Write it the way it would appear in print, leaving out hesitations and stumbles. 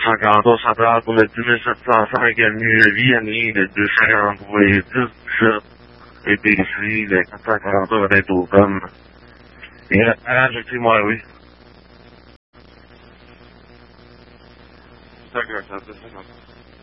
250 centrales pour le 10705, avenue La Vie, année le 243 épicerie, le 440 va être au com. Et arrangez-moi, oui. D'accord, ça,